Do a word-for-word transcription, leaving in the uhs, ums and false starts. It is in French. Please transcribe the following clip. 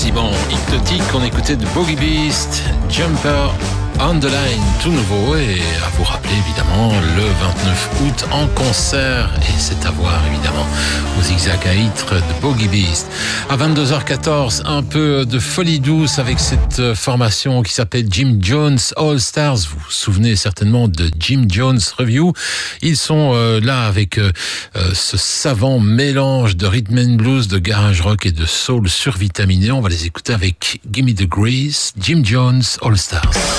Bon, hypnotique, on écoutait de Boogie Beast, Jumper on the Line, tout nouveau, et à vous rappeler évidemment le vingt-neuf août en concert, et c'est à voir évidemment au Zigzag à Ytre de Boogie Beast. À vingt-deux heures quatorze, un peu de folie douce avec cette formation qui s'appelle Jim Jones All Stars. Vous vous souvenez certainement de Jim Jones Review. Ils sont euh, là avec euh, ce savant mélange de rhythm and blues, de garage rock et de soul survitaminé. On va les écouter avec Gimme the Grace, Jim Jones All Stars.